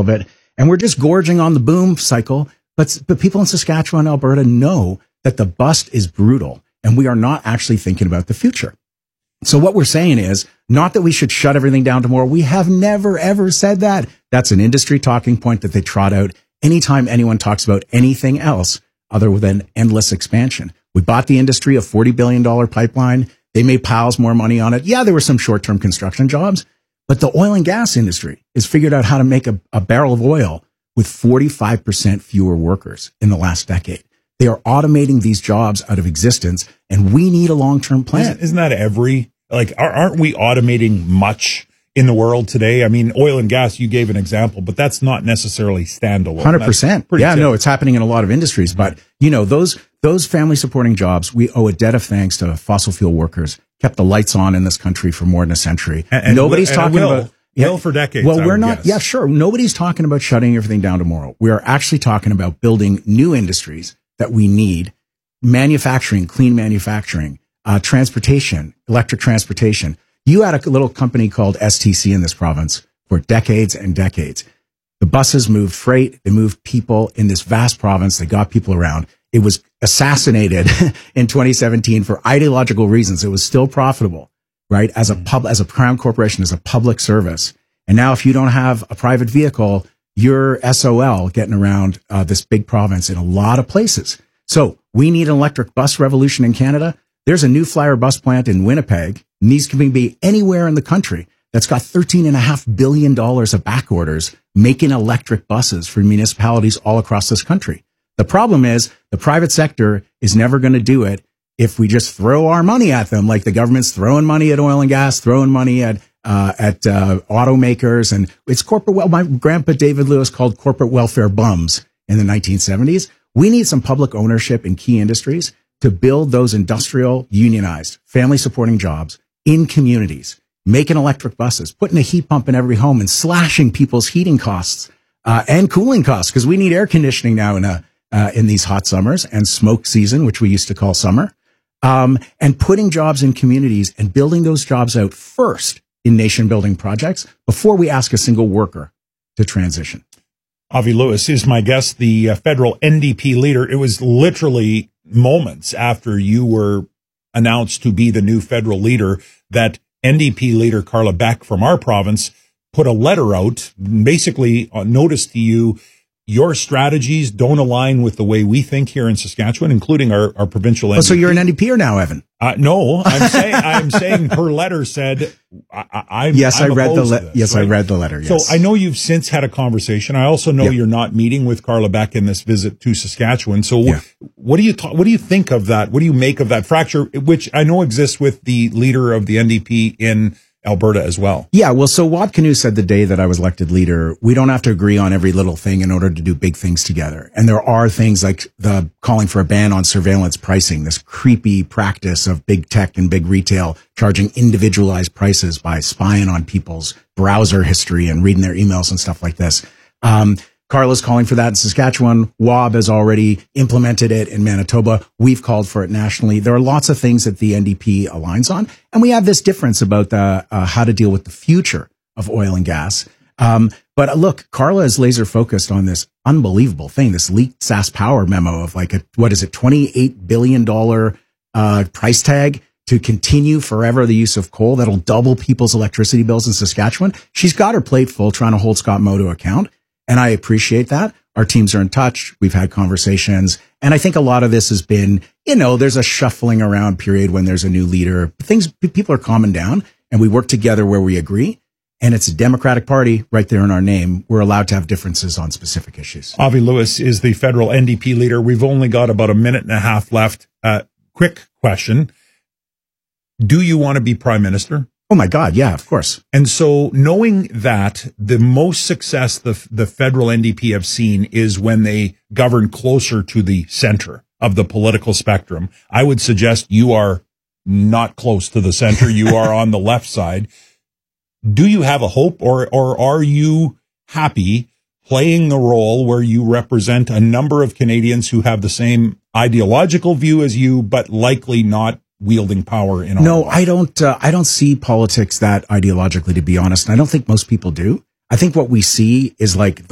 of it. And we're just gorging on the boom cycle. But people in Saskatchewan, Alberta know that the bust is brutal and we are not actually thinking about the future. So what we're saying is not that we should shut everything down tomorrow. We have never, ever said that. That's an industry talking point that they trot out anytime anyone talks about anything else other than endless expansion. We bought the industry a $40 billion pipeline. They made piles more money on it. Yeah, there were some short-term construction jobs, but the oil and gas industry has figured out how to make a barrel of oil with 45% fewer workers in the last decade. They are automating these jobs out of existence, and we need a long-term plan. Isn't that aren't we automating much in the world today? I mean, oil and gas, you gave an example, but that's not necessarily standalone. 100%. Yeah, no, it's happening in a lot of industries. But, you know, those family supporting jobs, we owe a debt of thanks to fossil fuel workers, kept the lights on in this country for more than a century. And nobody's talking about... Will for decades. Well, we're not. Yeah, sure. Nobody's talking about shutting everything down tomorrow. We are actually talking about building new industries that we need: manufacturing, clean manufacturing, transportation, electric transportation. You had a little company called STC in this province for decades and decades. The buses moved freight. They moved people in this vast province. They got people around. It was assassinated in 2017 for ideological reasons. It was still profitable. Right? As a Crown corporation, as a public service. And now if you don't have a private vehicle, you're SOL getting around this big province in a lot of places. So we need an electric bus revolution in Canada. There's a New Flyer bus plant in Winnipeg, and these can be anywhere in the country, that's got $13.5 billion of back orders making electric buses for municipalities all across this country. The problem is the private sector is never going to do it if we just throw our money at them, like the government's throwing money at oil and gas, throwing money at automakers, and it's corporate. Well, my grandpa David Lewis called corporate welfare bums in the 1970s. We need some public ownership in key industries to build those industrial, unionized, family supporting jobs in communities, making electric buses, putting a heat pump in every home, and slashing people's heating costs and cooling costs, because we need air conditioning now in these hot summers and smoke season, which we used to call summer. And putting jobs in communities and building those jobs out first in nation building projects before we ask a single worker to transition. Avi Lewis is my guest, the federal NDP leader. It was literally moments after you were announced to be the new federal leader that NDP leader Carla Beck from our province put a letter out, basically notice to you, your strategies don't align with the way we think here in Saskatchewan, including our provincial NDP. Oh, so you're an NDPer now, Evan? No, I'm saying her letter said, I read the letter. Yes, right? I read the letter. Yes. So I know you've since had a conversation. I also know you're not meeting with Carla Beck in this visit to Saskatchewan. So what do you think of that? What do you make of that fracture, which I know exists with the leader of the NDP in Alberta as well? Yeah, well, so Wab Kinew said the day that I was elected leader, we don't have to agree on every little thing in order to do big things together. And there are things like the calling for a ban on surveillance pricing, this creepy practice of big tech and big retail charging individualized prices by spying on people's browser history and reading their emails and stuff like this. Carla's calling for that in Saskatchewan. Wab has already implemented it in Manitoba. We've called for it nationally. There are lots of things that the NDP aligns on. And we have this difference about how to deal with the future of oil and gas. But look, Carla is laser focused on this unbelievable thing, this leaked SaskPower memo of like $28 billion price tag to continue forever the use of coal. That'll double people's electricity bills in Saskatchewan. She's got her plate full trying to hold Scott Moe to account. And I appreciate that. Our teams are in touch. We've had conversations. And I think a lot of this has been, there's a shuffling around period when there's a new leader. People are calming down and we work together where we agree. And it's a Democratic Party right there in our name. We're allowed to have differences on specific issues. Avi Lewis is the federal NDP leader. We've only got about a minute and a half left. Quick question. Do you want to be prime minister? Oh my God. Yeah, of course. And so knowing that the most success the federal NDP have seen is when they govern closer to the center of the political spectrum, I would suggest you are not close to the center. You are on the left side. Do you have a hope or are you happy playing the role where you represent a number of Canadians who have the same ideological view as you, but likely not wielding power in No, I don't see politics that ideologically, to be honest. And I don't think most people do. I think what we see is like